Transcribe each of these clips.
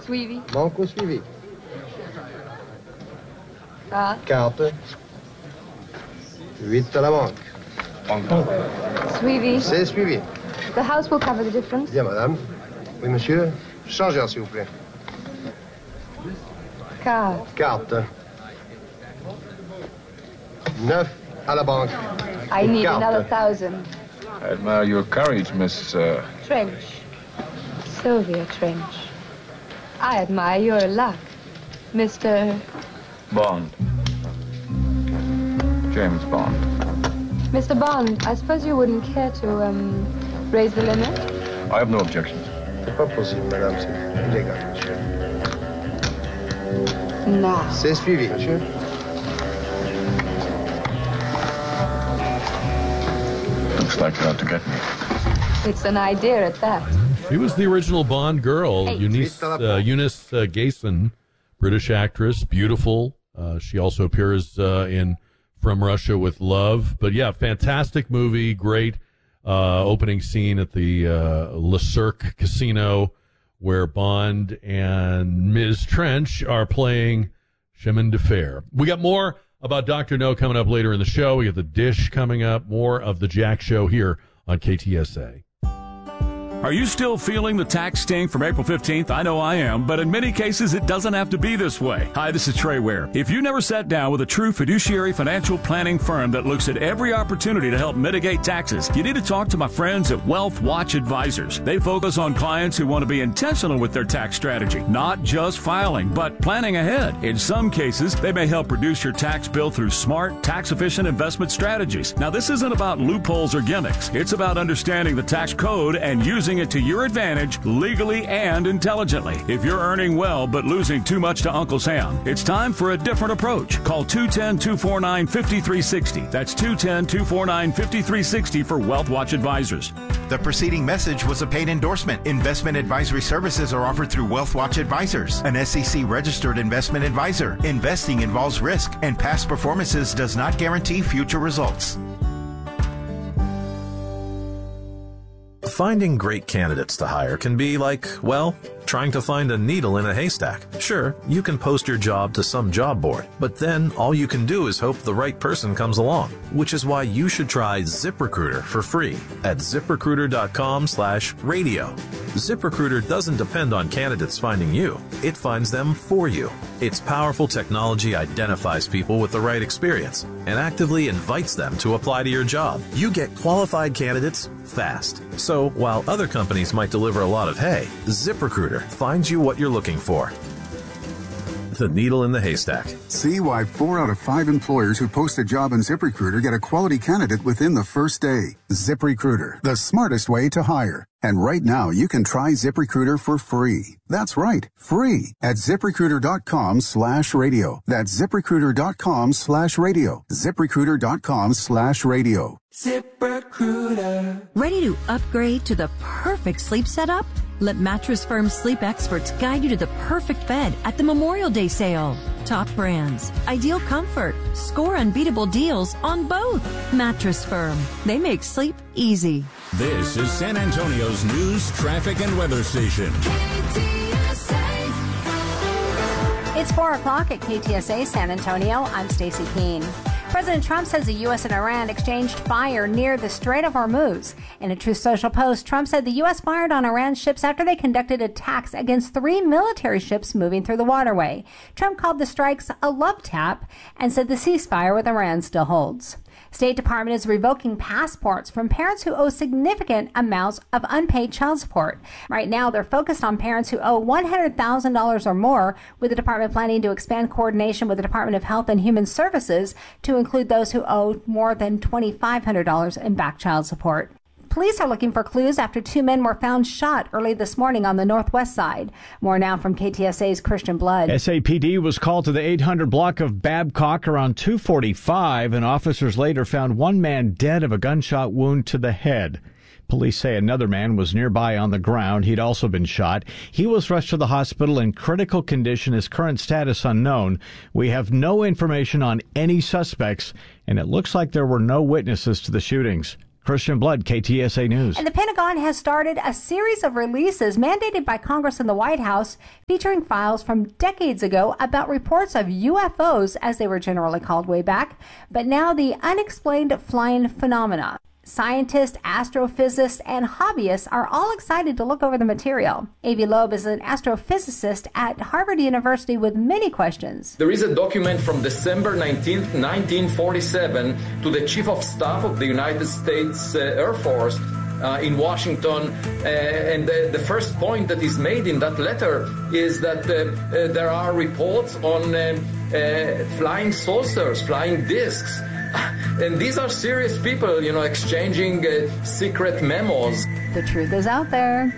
Suivi. Banco suivi. Carte. 8 à la banque. Suivi. C'est suivi. The house will cover the difference. Bien, madame. Oui, monsieur. Changeur, s'il vous plaît. Carte. 9 à la banque. I need Carte. another 1,000. I admire your courage, Miss... Trench. Sylvia Trench. I admire your luck, Mr. Bond. James Bond. Mr. Bond, I suppose you wouldn't care to, raise the limit? I have no objections. C'est pas possible, madame. C'est illégal, monsieur. No. C'est suivi, monsieur. Looks like you're out to get me. It's an idea at that. She was the original Bond girl, Hey. Eunice Gayson, British actress, beautiful. She also appears in From Russia with Love. But yeah, fantastic movie, great opening scene at the Le Cirque Casino where Bond and Ms. Trench are playing Chemin de Fer. We got more about Dr. No coming up later in the show. We got The Dish coming up, more of the Jack Show here on KTSA. Are you still feeling the tax sting from April 15th? I know I am, but in many cases, it doesn't have to be this way. Hi, this is Trey Ware. If you never sat down with a true fiduciary financial planning firm that looks at every opportunity to help mitigate taxes, you need to talk to my friends at Wealth Watch Advisors. They focus on clients who want to be intentional with their tax strategy, not just filing, but planning ahead. In some cases, they may help reduce your tax bill through smart, tax-efficient investment strategies. Now, this isn't about loopholes or gimmicks. It's about understanding the tax code and using it to your advantage legally and intelligently. If you're earning well but losing too much to Uncle Sam, it's time for a different approach. Call 210-249-5360. That's 210-249-5360 for Wealth Watch Advisors. The preceding message was a paid endorsement. Investment advisory services are offered through Wealth Watch Advisors, an SEC-registered investment advisor. Investing involves risk, and past performances does not guarantee future results. Finding great candidates to hire can be like, well, trying to find a needle in a haystack. Sure, you can post your job to some job board, but then all you can do is hope the right person comes along, which is why you should try ZipRecruiter for free at ZipRecruiter.com/radio. ZipRecruiter doesn't depend on candidates finding you. It finds them for you. Its powerful technology identifies people with the right experience and actively invites them to apply to your job. You get qualified candidates fast. So while other companies might deliver a lot of hay, ZipRecruiter finds you what you're looking for. The needle in the haystack. See why 4 out of 5 employers who post a job on ZipRecruiter get a quality candidate within the first day. ZipRecruiter, the smartest way to hire. And right now, you can try ZipRecruiter for free. That's right, free at ZipRecruiter.com/radio. That's ZipRecruiter.com/radio. ZipRecruiter.com/radio. ZipRecruiter. Ready to upgrade to the perfect sleep setup? Let Mattress Firm sleep experts guide you to the perfect bed at the Memorial Day sale. Top brands, ideal comfort, score unbeatable deals on both. Mattress Firm. They make sleep easy. This is San Antonio's news, traffic, and weather station. It's 4 o'clock at KTSA San Antonio. I'm Stacey Keene. President Trump says the U.S. and Iran exchanged fire near the Strait of Hormuz. In a Truth Social post, Trump said the U.S. fired on Iran's ships after they conducted attacks against 3 military ships moving through the waterway. Trump called the strikes a love tap and said the ceasefire with Iran still holds. State Department is revoking passports from parents who owe significant amounts of unpaid child support. Right now, they're focused on parents who owe $100,000 or more, with the department planning to expand coordination with the Department of Health and Human Services to include those who owe more than $2,500 in back child support. Police are looking for clues after 2 men were found shot early this morning on the northwest side. More now from KTSA's Christian Blood. SAPD was called to the 800 block of Babcock around 2:45, and officers later found 1 man dead of a gunshot wound to the head. Police say another man was nearby on the ground. He'd also been shot. He was rushed to the hospital in critical condition, his current status unknown. We have no information on any suspects, and it looks like there were no witnesses to the shootings. Christian Blood, KTSA News. And the Pentagon has started a series of releases mandated by Congress and the White House featuring files from decades ago about reports of UFOs, as they were generally called way back, but now the unexplained flying phenomena. Scientists, astrophysicists, and hobbyists are all excited to look over the material. Avi Loeb is an astrophysicist at Harvard University with many questions. There is a document from December 19th, 1947 to the Chief of Staff of the United States Air Force in Washington, and the first point that is made in that letter is that there are reports on flying saucers, flying discs. And these are serious people, exchanging secret memos. The truth is out there.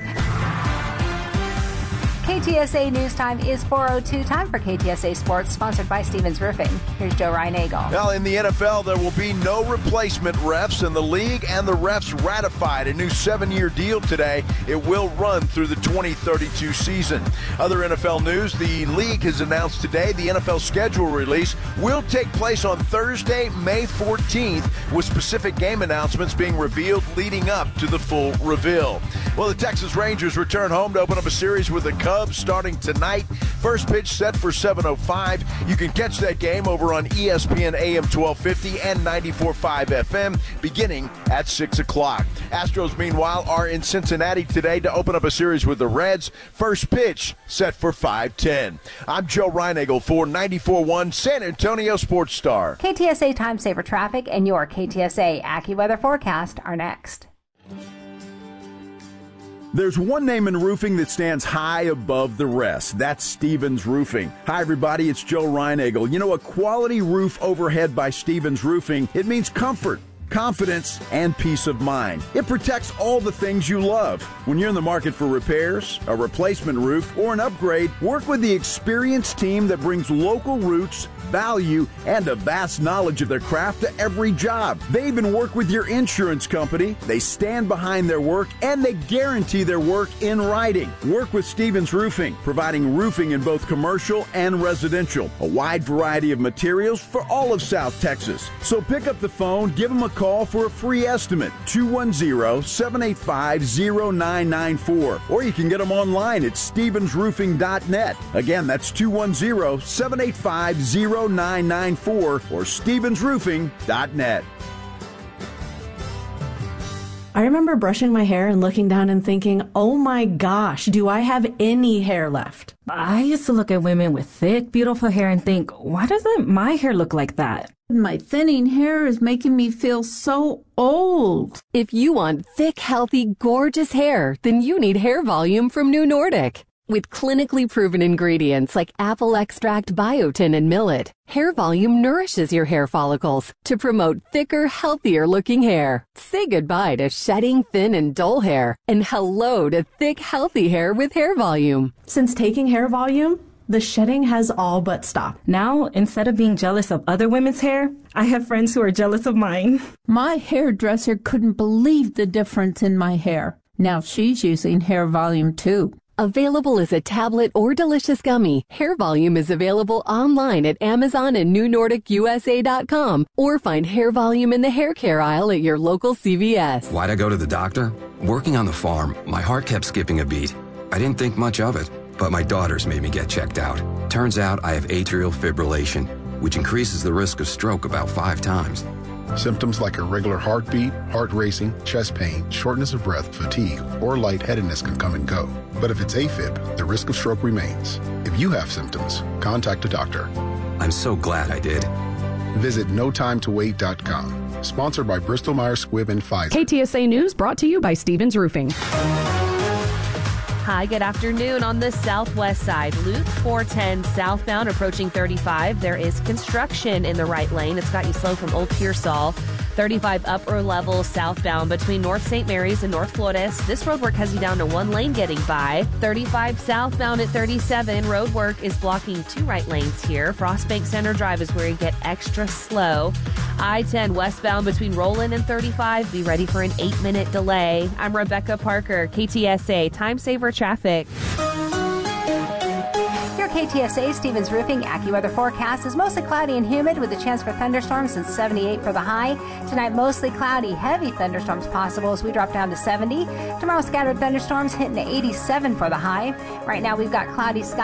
KTSA News Time is 4:02. Time for KTSA Sports, sponsored by Stevens Roofing. Here's Joe Reinagle. Well, in the NFL, there will be no replacement refs, and the league and the refs ratified a new 7-year deal today. It will run through the 2032 season. Other NFL news, the league has announced today the NFL schedule release will take place on Thursday, May 14th, with specific game announcements being revealed leading up to the full reveal. Well, the Texas Rangers return home to open up a series with the Cubs starting tonight. First pitch set for 7:05. You can catch that game over on ESPN AM 1250 and 94.5 FM beginning at 6 o'clock. Astros, meanwhile, are in Cincinnati today to open up a series with the Reds. First pitch set for 5:10. I'm Joe Reinagle for 94.1 San Antonio Sports Star. KTSA Time Saver Traffic and your KTSA AccuWeather forecast are next. There's one name in roofing that stands high above the rest. That's Stevens Roofing. Hi, everybody. It's Joe Reinagle. You know, a quality roof overhead by Stevens Roofing, it means comfort, confidence, and peace of mind. It protects all the things you love. When you're in the market for repairs, a replacement roof, or an upgrade, work with the experienced team that brings local roots, value, and a vast knowledge of their craft to every job. They even work with your insurance company. They stand behind their work, and they guarantee their work in writing. Work with Stevens Roofing, providing roofing in both commercial and residential. A wide variety of materials for all of South Texas. So pick up the phone, give them a call for a free estimate, 210-785-0994. Or you can get them online at stevensroofing.net. Again, that's 210-785-0994 or stevensroofing.net. I remember brushing my hair and looking down and thinking, oh my gosh, do I have any hair left? I used to look at women with thick, beautiful hair and think, why doesn't my hair look like that? My thinning hair is making me feel so old. If you want thick, healthy, gorgeous hair, then you need Hair Volume from New Nordic. With clinically proven ingredients like apple extract, biotin, and millet, Hair Volume nourishes your hair follicles to promote thicker, healthier-looking hair. Say goodbye to shedding, thin, and dull hair, and hello to thick, healthy hair with Hair Volume. Since taking Hair Volume, the shedding has all but stopped. Now, instead of being jealous of other women's hair, I have friends who are jealous of mine. My hairdresser couldn't believe the difference in my hair. Now she's using Hair Volume too. Available as a tablet or delicious gummy, Hair Volume is available online at Amazon and NewNordicUSA.com, or find Hair Volume in the hair care aisle at your local CVS. Why'd I go to the doctor? Working on the farm, my heart kept skipping a beat. I didn't think much of it, but my daughters made me get checked out. Turns out I have atrial fibrillation, which increases the risk of stroke about 5 times. Symptoms like irregular heartbeat, heart racing, chest pain, shortness of breath, fatigue, or lightheadedness can come and go. But if it's AFib, the risk of stroke remains. If you have symptoms, contact a doctor. I'm so glad I did. Visit notimetowait.com. Sponsored by Bristol Myers Squibb and Pfizer. KTSA News brought to you by Stevens Roofing. Hi, good afternoon. On the southwest side, Loop 410 southbound approaching 35. There is construction in the right lane. It's got you slow from Old Pearsall. 35 upper level southbound between North St. Mary's and North Flores. This roadwork has you down to 1 lane getting by. 35 southbound at 37. Roadwork is blocking 2 right lanes here. Frostbank Center Drive is where you get extra slow. I-10 westbound between Roland and 35. Be ready for an 8-minute delay. I'm Rebecca Parker, KTSA Time Saver Traffic. Your KTSA Stevens Roofing AccuWeather forecast is mostly cloudy and humid with a chance for thunderstorms and 78 for the high. Tonight, mostly cloudy, heavy thunderstorms possible as we drop down to 70. Tomorrow, scattered thunderstorms hitting 87 for the high. Right now, we've got cloudy skies.